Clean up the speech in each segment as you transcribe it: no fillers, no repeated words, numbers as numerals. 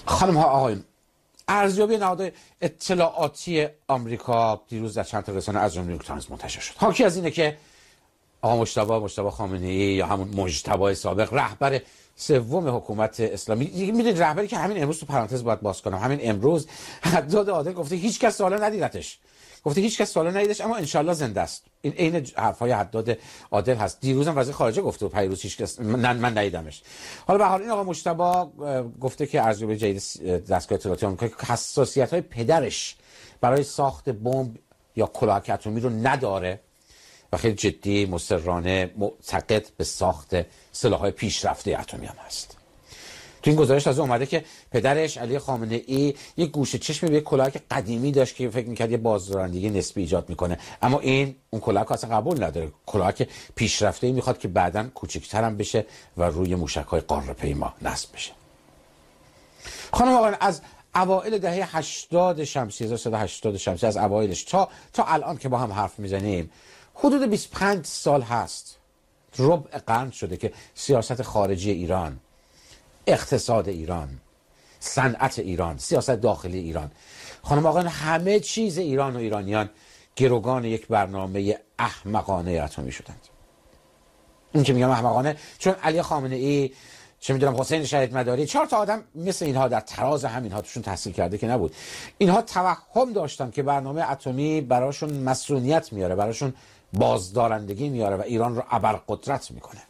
خانم ها آقایون، ارزیابی نهاد اطلاعاتی آمریکا دیروز در چند تا رسانه از جمله نیویورک تایمز منتشر شد. حاکی از اینه که آقا مجتبی خامنه‌ای یا همون مجتبی سابق رهبر سوم حکومت اسلامی، میدونید رهبری که همین امروز تو پرانتز باید باز کنم، همین امروز حداد عادل گفته هیچ کس سوالا ندیدتش، اما انشالله زنده است. این عین حرفای حداد عادل هست. دیروزم وزیر خارجه گفته و پیروز هیچ کس من ندیدمش. حالا به هر حال این آقا مجتبی گفته که ارزیابی جدید دستگاه اطلاعاتی آمریکا حساسیت‌های پدرش برای ساخت بمب یا کلاهک اتمی رو نداره و خیلی جدی مصرانه معتقد به ساخت سلاح‌های پیشرفته اتمی هم هست. تو این گزارش از اومده که پدرش علی خامنه‌ای یه گوشه چشم به کلاهک قدیمی داشت که فکر می‌کرد یه بازدارندگی نسبی ایجاد میکنه، اما اون کلاهک اصلا قبول نداره. کلاهک پیشرفته‌ای میخواد که بعداً کوچکتر هم بشه و روی موشک‌های قاره‌پیما نصب بشه. خانم آقایان، از اوایل دهه 80 شمسی 1380 شمسی، از اوایلش تا الان که با هم حرف میزنیم حدود 25 سال هست، ربع قرن شده که سیاست خارجی ایران، اقتصاد ایران، صنعت ایران، سیاست داخلی ایران، خانم آقایان، همه چیز ایران و ایرانیان گروگان یک برنامه احمقانه اتمی شدند. این که میگم احمقانه چون علی خامنه‌ای، چه میدونم حسین شهید مداری، 4 تا آدم مثل اینها در تراز همینها توشون تحصیل کرده که نبود، اینها توهم داشتن که برنامه اتمی براشون مسئولیت میاره، براشون بازدارندگی میاره و ایران رو ابرقدرت میکنه.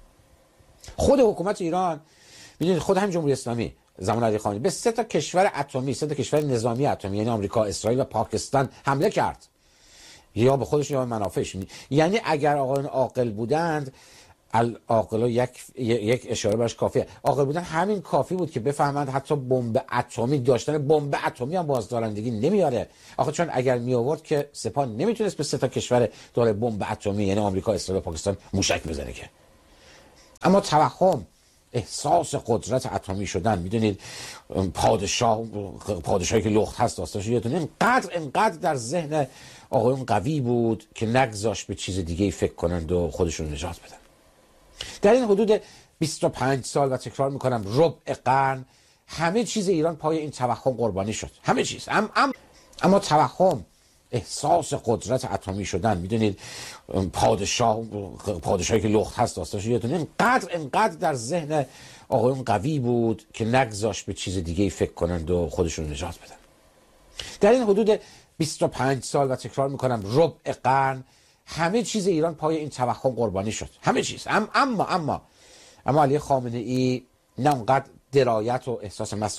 خود حکومت ایران، میدونید خود هم جمهوری اسلامی زمان علی خامنه‌ای به 3 تا کشور اتمی، 3 تا کشور نظامی اتمی، یعنی آمریکا، اسرائیل و پاکستان حمله کرد، یا به خودش یا به منافعش. یعنی اگر آقایان عاقل بودند، العاقلا یک اشاره براش کافیه، عاقل بودن همین کافی بود که بفهمند حتی بمب اتمی، داشتن بمب اتمی هم بازدارندگی نمیاره. آخه چون اگر می آورد که سپاه نمیتونست به 3 تا کشور داره بمب اتمی، یعنی آمریکا، اسرائیل و پاکستان، موشک بزنه که. اما توهم، احساس قدرت اتمی شدن، میدونید پادشاهی که لخت هست داستانش یادتونه، اینقدر در ذهن آقایون قوی بود که نگذاشت به چیز دیگه فکر کنند و خودشون نجات بدن. در این حدود 25 سال و تکرار میکنم ربع قرن، همه چیز ایران پای این توهم قربانی شد، همه چیز. اما توهم، احساس قدرت اتمی شدن، میدونید پادشاهی که لخت هست داستانش یادتونه، اینقدر در ذهن آقایون قوی بود که نگذاشت به چیز دیگه فکر کنند و خودشون نجات بدن. در این حدود 25 سال و تکرار میکنم ربع قرن، همه چیز ایران پای این توهم قربانی شد، همه چیز. اما علی خامنه‌ای نه اونقدر درایت و احساس